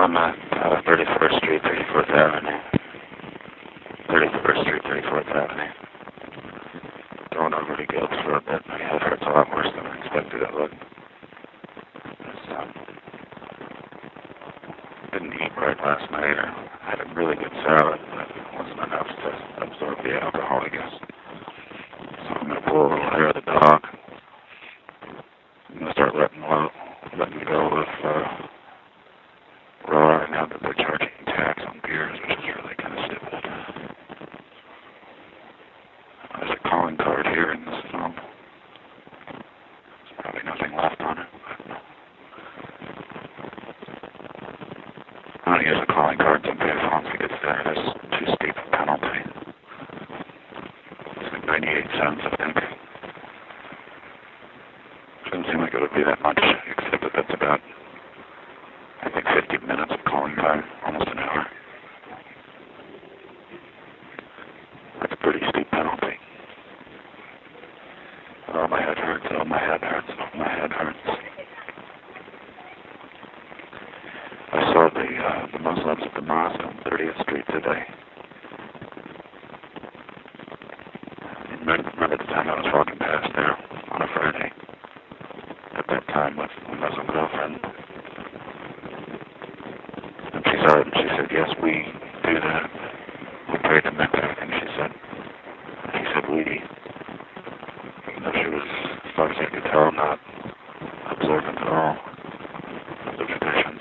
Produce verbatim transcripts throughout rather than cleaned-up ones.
I'm at uh, thirty-first Street, thirty-fourth Avenue. thirty-first Street, thirty-fourth Avenue. Going over to Gilbs for a bit. My head hurts a lot worse than I expected it would. It's, um, didn't eat right last night. I had a really good salad, but it wasn't enough to absorb the alcohol, I guess. So I'm going to pull a little hair of the dog. I'm going to start letting, well, letting go of uh, raw now that they're charging tax on beers, which is really kind of stupid. There's a calling card here in this film. There's probably nothing left on it. But I'm going to use a calling card to pay once it gets there. There's too steep a penalty. It's like ninety-eight cents, I think. Doesn't seem like it would be that much, except that that's about, I think, fifty minutes of calling time, almost an hour. That's a pretty steep penalty. Oh, my head hurts, oh, my head hurts, oh, my head hurts. I saw the, uh, the Muslims at the mosque on thirtieth Street today. Remember, remember the time I was walking past there on a Friday? At that time with my Muslim girlfriend. And she saw it and she said, yes, we do that. We pray to Mecca. And she said, she said, we, you know, she was, as far as I could tell, not observant at all of the traditions.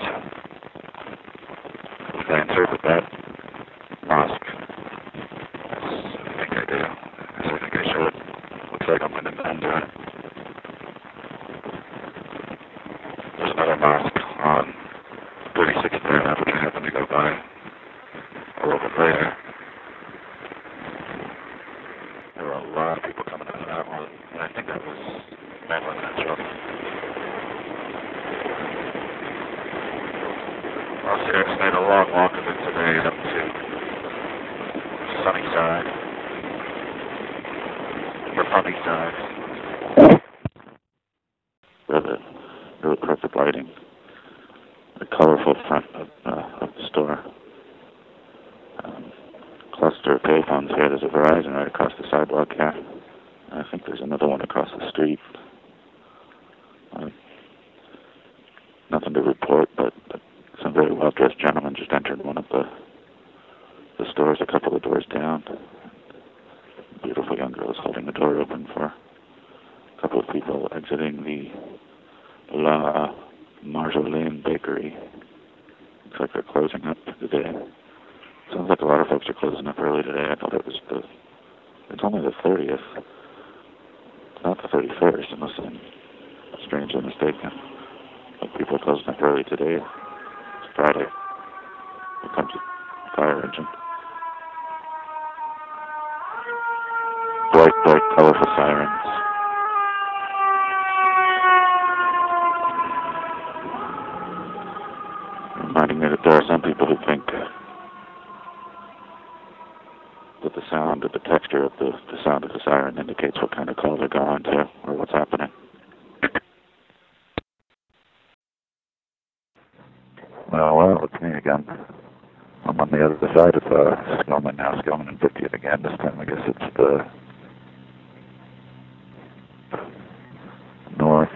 If I interpret that mosque, as I think I do, as I think I should, looks like I'm going to undo it. There's another mosque on thirty-sixth Avenue, which I happened to go by a little bit later. There were a lot of people coming out of that one, and I think that was Madeline Mitchell. Well, see, I just made a long walk of it today up to Sunnyside, or Sunnyside. Where the really perfect lighting, the colorful front of, uh, of the store. Um, cluster of payphones here. There's a Verizon right across the sidewalk here. I think there's another one across the street. Uh, nothing to report, but, but some very well-dressed gentlemen just entered one of the the stores a couple of doors down. A beautiful young girl is holding the door open for a couple of people exiting the La Marjolaine Bakery. Looks like they're closing up today. Sounds like a lot of folks are closing up early today. I thought it was the, it's only the thirtieth. It's not the thirty-first, unless I'm strangely mistaken. But people are closing up early today. It's Friday. Here comes a fire engine. Bright, bright, colorful sirens. Reminding me that there are some people who think that the sound, or the texture of the, the sound of the siren indicates what kind of call they're going to, or what's happening. Well, well, it's me again. I'm on the other side of uh, Skillman now, Skillman and fiftieth again. This time I guess it's the northwest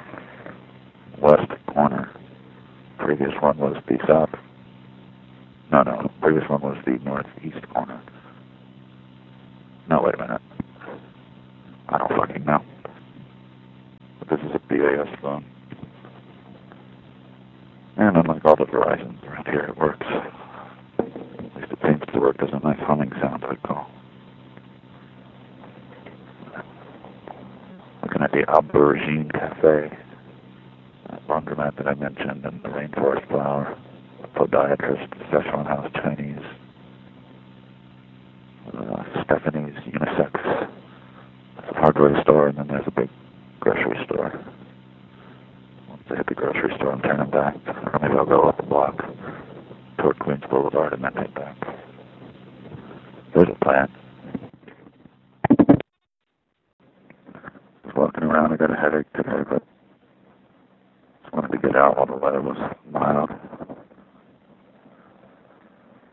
corner. Previous one was the south. No, no, previous one was the northeast corner. No, wait a minute. I don't fucking know. But this is a B A S phone. And unlike all the Verizons around here, it works. At least it seems to work. There's a nice humming sound, I'd call. Looking at the Aubergine Cafe, that laundromat that I mentioned, and the Rainforest Flower, the podiatrist, Szechuan House Chinese, uh, Stephanie's Unisex, there's a hardware store, and then there's a big grocery store. Once I hit the grocery store, I'm turning back, or maybe I'll go up the block toward Queens Boulevard and then head back. There's a plan. Just walking around, I got a headache today, but just wanted to get out while the weather was mild.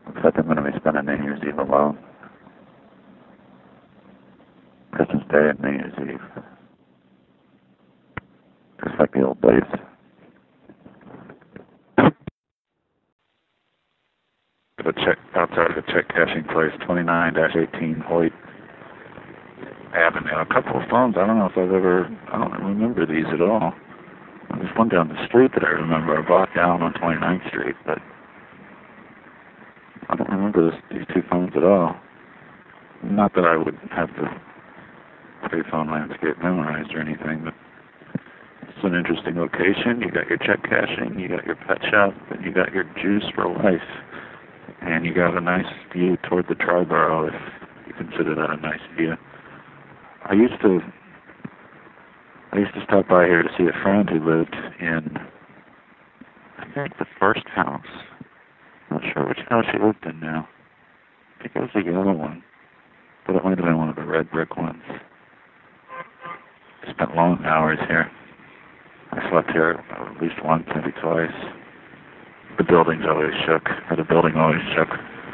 Looks like I'm going to be spending New Year's Eve alone. Christmas Day and New Year's Eve. Just like the old days. The check outside the check cashing place, twenty-nine dash eighteen Hoyt Avenue. A couple of phones. I don't know if I've ever. I don't remember these at all. There's one down the street that I remember. I bought down on twenty-ninth Street, but I don't remember this, these two phones at all. Not that I would have the payphone landscape memorized or anything, but it's an interesting location. You got your check cashing, you got your pet shop, and you got your juice for life. And you got a nice view toward the Triborough, if you consider that a nice view. I used to, I used to stop by here to see a friend who lived in, I think, the first house. I'm not sure which house she lived in now. I think it was the yellow one, but it might have been one of the red brick ones. I spent long hours here. I slept here at least once, maybe twice. The buildings always shook, or the building always shook.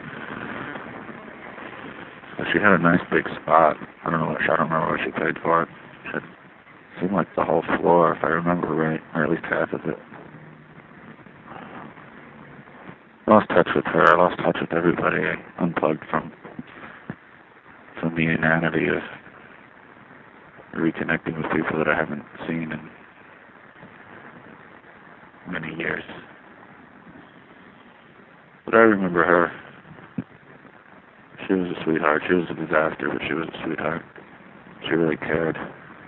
So she had a nice big spot. I don't know what, I don't remember what she paid for it. It seemed like the whole floor, if I remember right, or at least half of it. Lost touch with her. I lost touch with everybody. I unplugged from from the inanity of reconnecting with people that I haven't seen in many years. But I remember her. She was a sweetheart. She was a disaster, but she was a sweetheart. She really cared.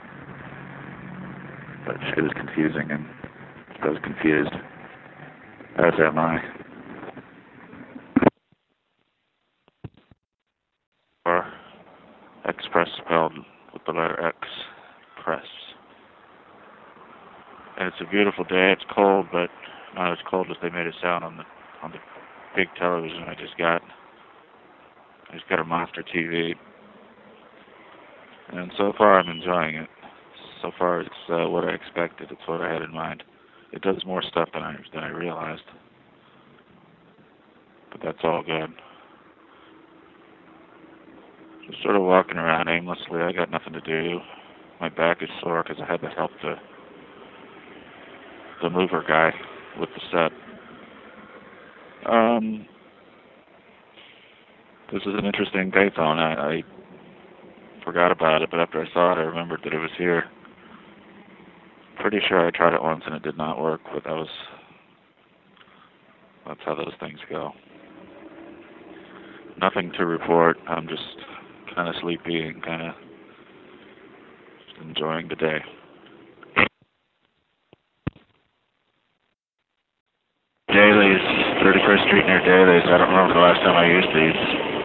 But she was confusing, and I was confused. As am I. Or Express spelled with the letter X. Press. And it's a beautiful day. It's cold, but not as cold as they made it sound on the on the big television I just got. I just got a monster T V, and so far I'm enjoying it. So far it's uh, what I expected. It's what I had in mind. It does more stuff than I than I realized, but that's all good. Just sort of walking around aimlessly. I got nothing to do. My back is sore because I had to help the the mover guy with the set. Um, this is an interesting payphone. I, I forgot about it, but after I saw it, I remembered that it was here. Pretty sure I tried it once and it did not work, but that was that's how those things go. Nothing to report. I'm just kind of sleepy and kind of enjoying the day. Dailies, thirty-first Street near Dailies. I don't remember the last time I used these.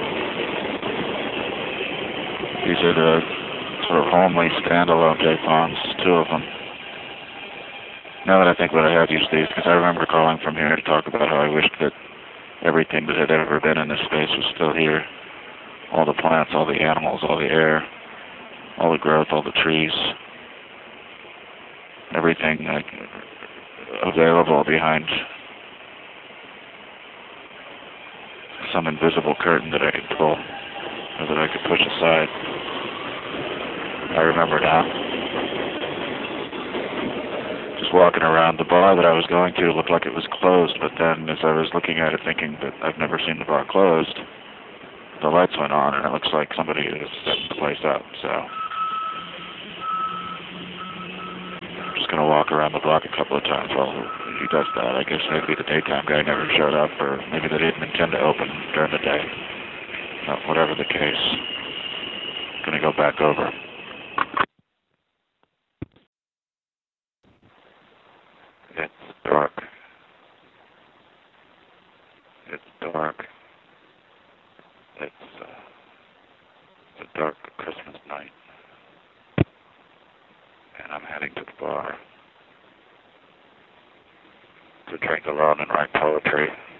These are the sort of homely standalone payphones, two of them. Now that I think about it, I have used these because I remember calling from here to talk about how I wished that everything that had ever been in this space was still here. All the plants, all the animals, all the air, all the growth, all the trees. Everything like, available behind some invisible curtain that I could pull, or that I could push aside. I remember now. Just walking around, the bar that I was going to looked like it was closed, but then as I was looking at it thinking that I've never seen the bar closed, the lights went on and it looks like somebody is setting the place up, so I'm just going to walk around the block a couple of times while he does that. I guess maybe the daytime guy never showed up, or maybe they didn't intend to open during the day. But whatever the case, I'm going to go back over. It's dark. It's dark. It's, uh, it's a dark Christmas night. And I'm heading to the bar to drink alone and write poetry.